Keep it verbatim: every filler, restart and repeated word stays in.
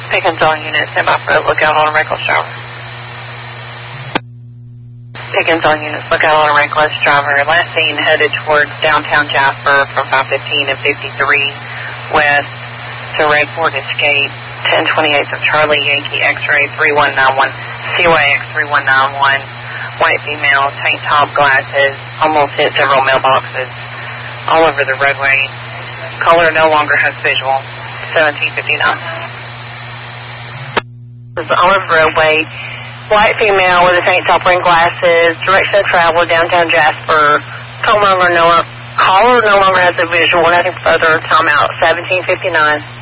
Pickens on unit, stand by for a lookout on a reckless driver. Pickens on units, lookout on a reckless driver. Last seen headed towards downtown Jasper from five fifteen and fifty-three west to Redford Escape, ten twenty-eight of Charlie Yankee X-ray three one nine one, C Y X three one nine one, white female, tank top, glasses, almost hit several mailboxes, all over the roadway. Caller no longer has visual, seventeen fifty-nine. On the roadway, white female with a tank top, ring glasses, direction of travel, downtown Jasper. Caller no, caller no longer has a visual, nothing further, time out, seventeen fifty-nine.